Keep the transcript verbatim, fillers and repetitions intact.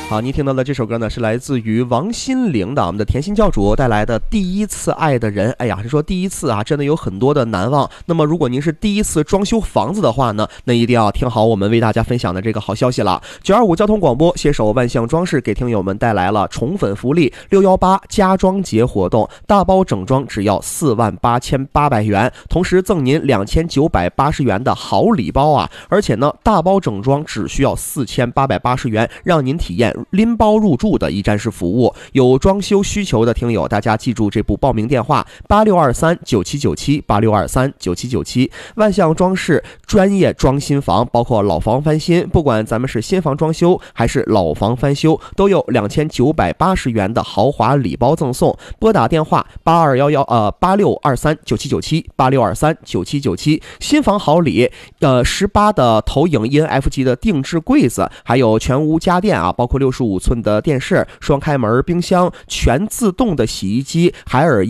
好，您听到的这首歌呢，是来自于王心凌的我们的甜心教主带来的《第一次爱的人》。哎呀，是说第一次啊，真的有很多的难忘。那么，如果您是第一次装修房子的话呢，那一定要听好我们为大家分享的这个好消息了。九二五交通广播携手万象装饰，给听友们带来了宠粉福利六一八家装节活动，大包整装只要四万八千八百元，同时赠您两千九百八十元的好礼包啊！而且呢，大包整装只需要四千八百八十元，让您体验拎包入住的一站式服务。有装修需求的听友，大家记住这部报名电话：八六二三九七九七八六二三九七九七。万象装饰专业装新房，包括老房翻新，不管咱们是新房装修还是老房翻修，都有两千九百八十元的豪华礼包赠送。拨打电话八二幺幺呃八六二三九七九七八六二三九七九七。新房好礼，呃十八的投影 E N F 级的定制柜子，还有全屋家电啊，包括六十五寸的电视、双开门冰箱、全自动的洗衣机、海尔